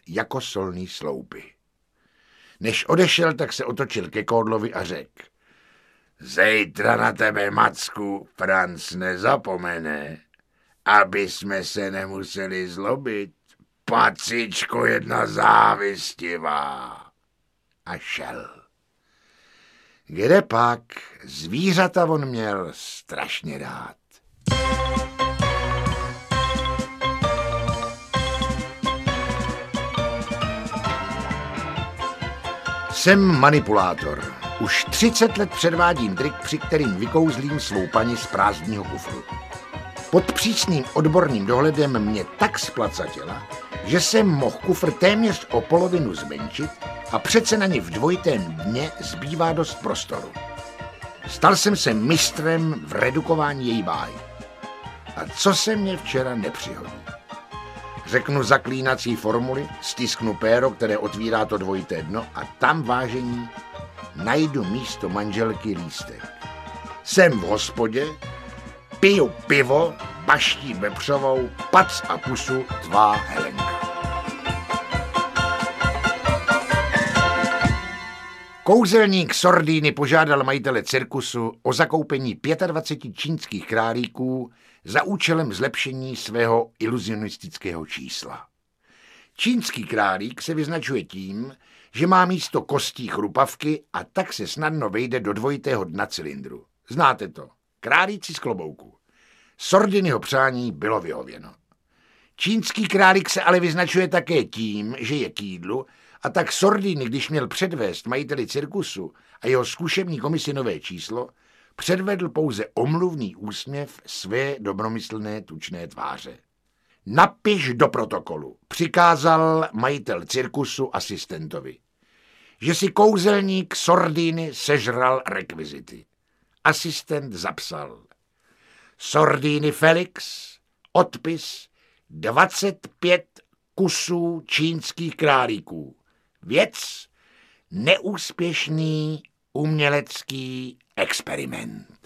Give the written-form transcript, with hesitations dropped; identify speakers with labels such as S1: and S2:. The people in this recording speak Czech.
S1: jako solný sloupy. Než odešel, tak se otočil ke Kódlovi a řekl: Zítra na tebe, Macku, Franc nezapomene, aby jsme se nemuseli zlobit. Pacičko jedna závistivá. A šel. Kde pak, zvířata on měl strašně rád. Jsem manipulátor. Už 30 let předvádím trik, při kterým vykouzlím svou paní z prázdního kufru. Pod přísným odborným dohledem mě tak splacatila, že jsem mohl kufr téměř o polovinu zmenšit a přece na ně v dvojitém dně zbývá dost prostoru. Stal jsem se mistrem v redukování její váhy. A co se mě včera nepřihodí? Řeknu zaklínací formuly, stisknu péro, které otvírá to dvojité dno a tam, vážení, najdu místo manželky lístek. Jsem v hospodě, piju pivo, baštím vepřovou, pac a pusu, tvá Helenka. Kouzelník Sordíny požádal majitele cirkusu o zakoupení 25 čínských králíků za účelem zlepšení svého iluzionistického čísla. Čínský králík se vyznačuje tím, že má místo kostí chrupavky a tak se snadno vejde do dvojitého dna cylindru. Znáte to. Králíci z klobouku. Sordinyho přání bylo vyhověno. Čínský králík se ale vyznačuje také tím, že je k jídlu, a tak Sordíny, když měl předvést majiteli cirkusu a jeho zkušební komisi nové číslo, předvedl pouze omluvný úsměv své dobromyslné tučné tváře. Napiš do protokolu, přikázal majitel cirkusu asistentovi, že si kouzelník Sordíny sežral rekvizity. Asistent zapsal: Sordíny Felix, odpis 25 kusů čínských králíků. Věc: neúspěšný umělecký experiment.